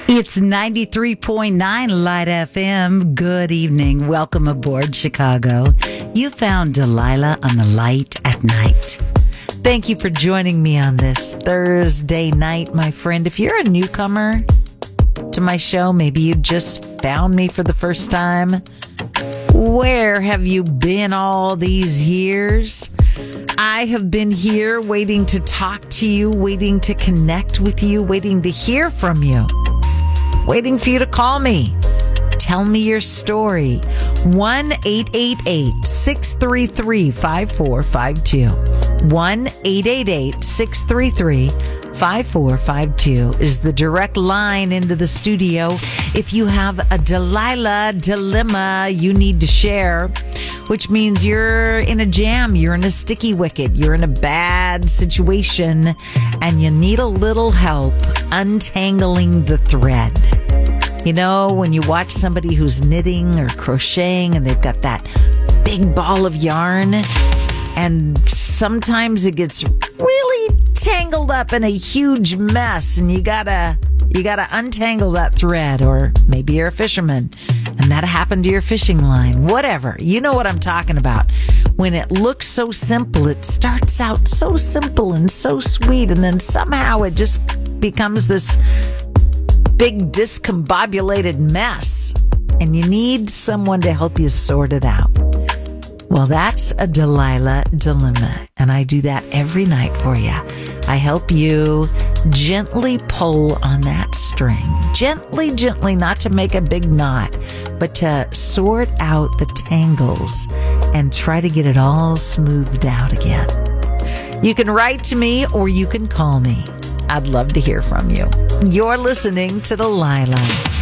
It's 93.9 Light FM. Good evening. Welcome aboard, Chicago. You found Delilah on the Light at Night. Thank you for joining me on this Thursday night, my friend. If you're a newcomer to my show, maybe you just found me for the first time. Where have you been all these years? I have been here waiting to talk to you, waiting to connect with you, waiting to hear from you. Waiting for you to call me. Tell me your story. 1-888-633-5452. 1-888-633-5452 is the direct line into the studio. If you have a Delilah dilemma you need to share, which means you're in a jam, you're in a sticky wicket, you're in a bad situation, and you need a little help untangling the thread. You know, when you watch somebody who's knitting or crocheting and they've got that big ball of yarn, and sometimes it gets really tangled up in a huge mess, and you gotta untangle that thread. Or maybe you're a fisherman and that happened to your fishing line. Whatever. You know what I'm talking about. When it looks so simple, it starts out so simple and so sweet, and then somehow it just becomes this big discombobulated mess, and you need someone to help you sort it out. Well, that's a Delilah dilemma, and I do that every night for you. I help you gently pull on that string. Gently, not to make a big knot, but to sort out the tangles and try to get it all smoothed out again. You can write to me or you can call me. I'd love to hear from you. You're listening to Delilah.